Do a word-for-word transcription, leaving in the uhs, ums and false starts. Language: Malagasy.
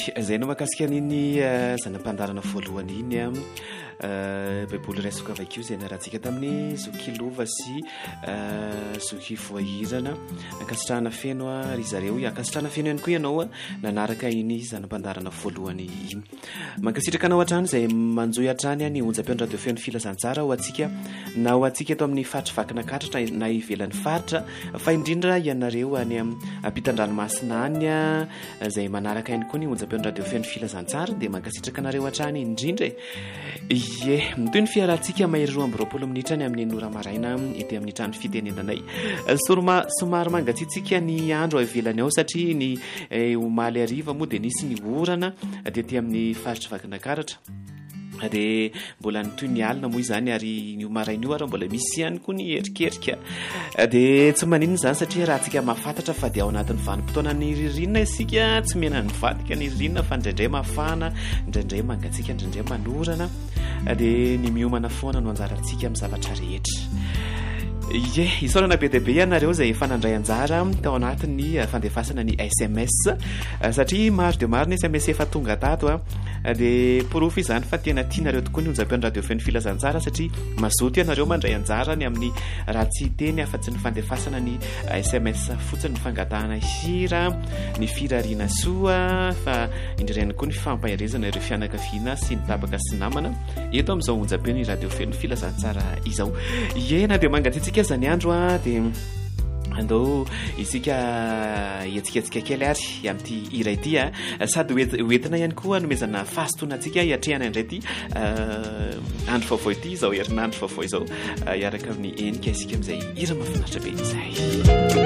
zay no mahakasika an'iny zanam-pandarana voalohany iny a baiboly resaka avakio zay narahantsika tamin'ny zokilova sy zoky voahirana ankasitrahana feno a ry zareo ankasitrahana feno ihany koa ianao a nanaraka iny zanam-pandarana voalohany iny mankasitraka anao hatrany zay manjoy hatrany a ny onjam-peo radio feno filazantsara ho atsika na ho atsika eto amin'ny faritra vakina katratra na ivelan'ny faritra fa indrindra ianareo any ampitan-dranomasina any a zay manaraka ihany koa ny onjam-peo radio feno filazantsara dia mankasitraka anareo hatrany indrindra ye mitoy ny fiarahantsika mahery roa amby roapolo minitra ny amin'ny nora maraina ety amin'ny trano fitenenanay soroma somary mangatsitsika ny andro ivelany ao satria ny omaly ariva moa dia nisy ny orana dia ety amin'ny faritra vakina karatra dia mbola nytoy ny alina moa izany ary ny omaraina io ary mbola misy ihany koa ny erikerika dia tsy maninona izany satria raha tsika mahafantatra fa dia ao anatin'ny vanim-potoana ny ririnina isika tsy mena ny vadika ny ririnina fa indraindray mafana indraindray mangatsika indraindray manorana dia ny miomana foana no anjarantsika amin'ny zavatra rehetra ye isaorana be dia be ianareo zay efa nandray anjara tao anatin'ny fandefasana ny S M S satria maro dia maro ny S M S efa tonga tato a dia porofo izany fa tena tianareo tokoa ny onjam-peo radio feno filazantsara satria mazoto ianareo mandray anjara ny amin'ny raha tsy teny afa-tsy ny fandefasana ny S M S fotsiny ny fangatahana hira ny firariana soa fa indrirany koa ny fampahirezana ireo fianakaviana sy ny tabaka sy namana eto amin'izao onjam-peo ny radio feno filazantsara izao ena dia mangatsitsika zany andro a dia andao isika hetsiketsika kely ary amin'ity ira ity a sady hoentina ihany koa nomezana fahasotoana antsika hiatrehana indray ity andro vaovao ity izao herinandro vaovao izao hiaraka amin'ny enika isika amin'izay ira mahafinaritra be izay